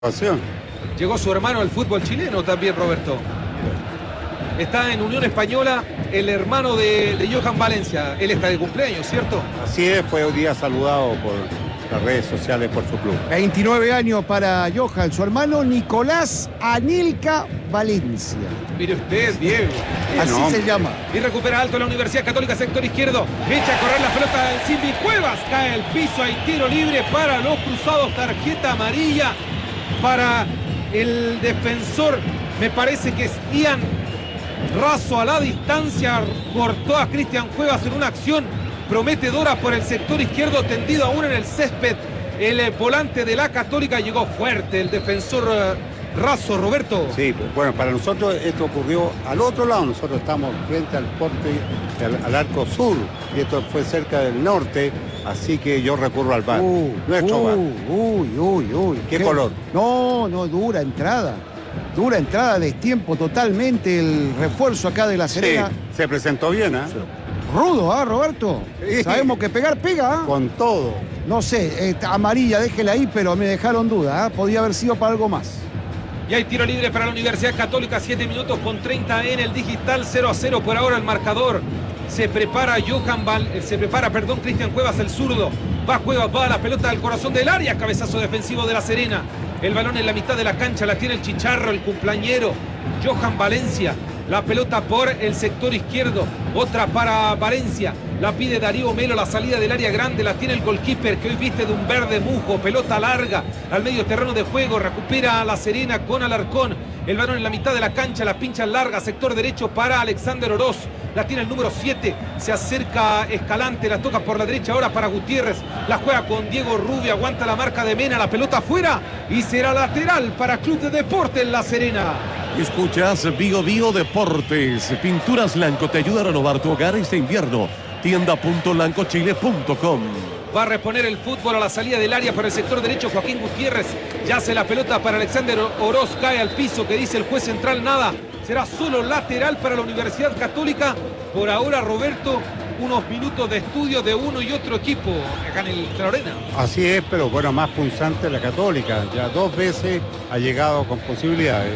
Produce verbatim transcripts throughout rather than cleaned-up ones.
Llegó su hermano al fútbol chileno también, Roberto. Está en Unión Española el hermano de, de Johan Valencia. Él está de cumpleaños, ¿cierto? Así es, fue hoy día saludado por las redes sociales por su club. veintinueve años para Johan, su hermano Nicolás Anilka Valencia. Mire usted, Diego. Así no. se llama. Y recupera alto la Universidad Católica, sector izquierdo. Echa a correr la pelota del Silvi Cuevas. Cae al piso, hay tiro libre para los cruzados. Tarjeta amarilla para el defensor. Me parece que es Ian Razo a la distancia. Cortó a Cristian Cuevas en una acción prometedora por el sector izquierdo, tendido aún en el césped. El eh, volante de la Católica llegó fuerte, el defensor eh, Razo, Roberto. Sí, pues, bueno, para nosotros esto ocurrió al otro lado. Nosotros estamos frente al porte, al, al arco sur, y esto fue cerca del norte, así que yo recurro al V A R. Uh, Nuestro uh, V A R. Uy, uy, uy. ¿Qué color? No, no, dura entrada. Dura entrada, destiempo totalmente el refuerzo acá de La Sí, Serena. se presentó bien, ¿ah? Rudo, ¿ah, Roberto? Sí. Sabemos que pegar pega, ¿ah? Con todo. No sé, eh, amarilla, déjela ahí, pero me dejaron duda, ¿ah? Podía haber sido para algo más. Y hay tiro libre para la Universidad Católica, siete minutos con treinta en el digital, cero a cero por ahora el marcador. Se prepara Johan Val, se prepara, perdón, Cristian Cuevas, el zurdo. Va Cuevas, va a la pelota del corazón del área, cabezazo defensivo de La Serena. El balón en la mitad de la cancha, la tiene el chicharro, el cumpleañero, Johan Valencia. La pelota por el sector izquierdo, otra para Valencia. La pide Darío Melo, la salida del área grande, la tiene el goalkeeper que hoy viste de un verde mujo. Pelota larga al medio terreno de juego, recupera a La Serena con Alarcón. El balón en la mitad de la cancha, la pincha larga, sector derecho para Alexander Oroz. La tiene el número siete, se acerca Escalante, la toca por la derecha ahora para Gutiérrez. La juega con Diego Rubio, aguanta la marca de Mena, la pelota afuera y será lateral para Club de Deportes La Serena. Escuchas Bio Bio Deportes. Pinturas Lanco te ayuda a renovar tu hogar este invierno. tienda punto lancochile punto com. Va a reponer el fútbol a la salida del área para el sector derecho Joaquín Gutiérrez. Ya hace la pelota para Alexander Oroz, cae al piso, que dice el juez central nada. Será solo lateral para la Universidad Católica. Por ahora, Roberto, unos minutos de estudio de uno y otro equipo acá en el Clarorena. Así es, pero bueno, más punzante la Católica. Ya dos veces ha llegado con posibilidades.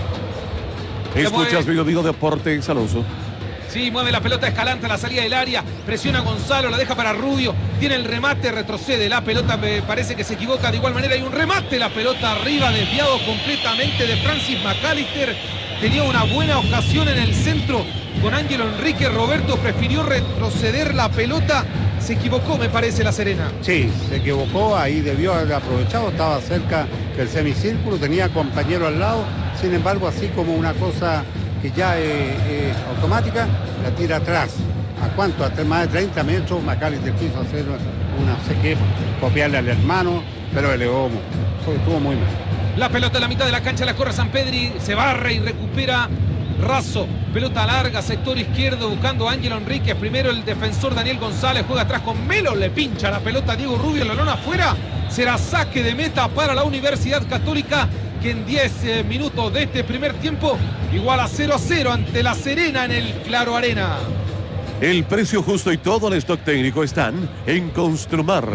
Escuchas Bio Bio Deportes, Alonso. Sí, mueve la pelota Escalante a la salida del área, presiona a Gonzalo, la deja para Rubio, tiene el remate, retrocede, la pelota me parece que se equivoca de igual manera, hay un remate, la pelota arriba, desviado completamente de Francis McAllister, tenía una buena ocasión en el centro con Ángelo Enrique. Roberto prefirió retroceder la pelota, se equivocó me parece La Serena. Sí, se equivocó, ahí debió haber aprovechado, estaba cerca del semicírculo, tenía compañero al lado, sin embargo, así como una cosa que ya es, es automática, la tira atrás. ¿A cuánto? A más de treinta metros, McAllister quiso hacer una, no sé qué, copiarle al hermano, pero elevó, estuvo muy mal. La pelota en la mitad de la cancha la corre Sampedri, se barre y recupera Razo. Pelota larga, sector izquierdo, buscando a Ángelo Enríquez. Primero el defensor Daniel González, juega atrás con Melo, le pincha la pelota a Diego Rubio, la lona afuera. Será saque de meta para la Universidad Católica, que en diez eh, minutos de este primer tiempo igual a cero a cero ante La Serena en el Claro Arena. El precio justo y todo el stock técnico están en Construmart.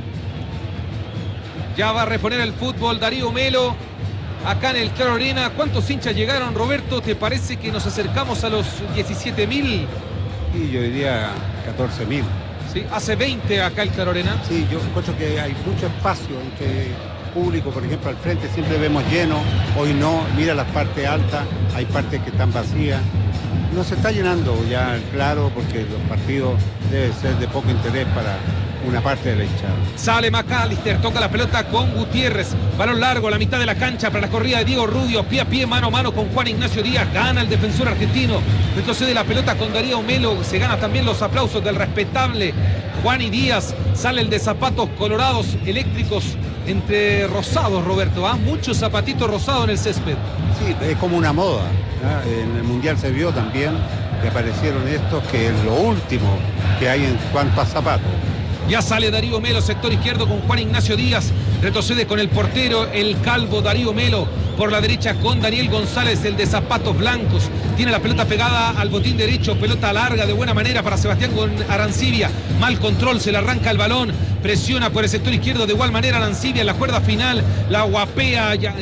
Ya va a reponer el fútbol Darío Melo acá en el Claro Arena. ¿Cuántos hinchas llegaron, Roberto? ¿Te parece que nos acercamos a los diecisiete mil? Y yo diría catorce mil. Sí, hace veinte acá el Claro Arena. Sí, yo encuentro que hay mucho espacio entre público, por ejemplo, al frente siempre vemos lleno, hoy no, mira las partes altas, hay partes que están vacías. No se está llenando ya, claro, porque los partidos deben ser de poco interés para una parte de la hinchada. Sale McAllister, toca la pelota con Gutiérrez, balón largo a la mitad de la cancha para la corrida de Diego Rubio, pie a pie, mano a mano con Juan Ignacio Díaz, gana el defensor argentino, retrocede la pelota con Darío Melo, se gana también los aplausos del respetable Juan y Díaz, sale el de zapatos colorados eléctricos entre rosados, Roberto, ¿ah? Muchos zapatitos rosados en el césped. Sí, es como una moda, ¿ah? En el Mundial se vio también que aparecieron estos, que es lo último que hay en cuanto a zapatos. Ya sale Darío Melo, sector izquierdo con Juan Ignacio Díaz. retrocede con el portero, el calvo Darío Melo, por la derecha con Daniel González, el de zapatos blancos, tiene la pelota pegada al botín derecho, pelota larga de buena manera para Sebastián Arancibia, mal control, se le arranca el balón, presiona por el sector izquierdo de igual manera Arancibia en la cuerda final, la guapea ya